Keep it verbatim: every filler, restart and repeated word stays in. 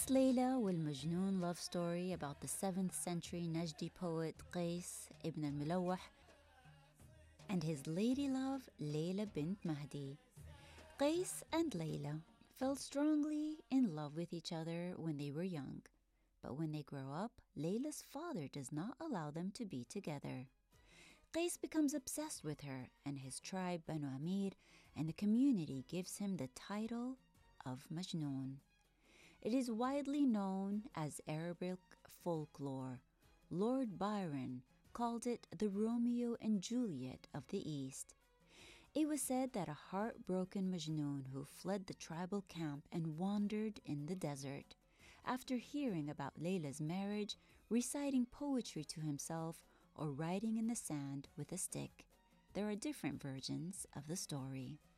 This Layla wal Majnoon love story about the seventh century Najdi poet Qais ibn al-Mulawah and his lady love Layla bint Mahdi. Qais and Layla fell strongly in love with each other when they were young, but when they grow up, Layla's father does not allow them to be together. Qais becomes obsessed with her and his tribe Banu Amir, and the community gives him the title of Majnoon. It is widely known as Arabic folklore. Lord Byron called it the Romeo and Juliet of the East. It was said that a heartbroken Majnoon who fled the tribal camp and wandered in the desert, after hearing about Layla's marriage, reciting poetry to himself or writing in the sand with a stick. There are different versions of the story.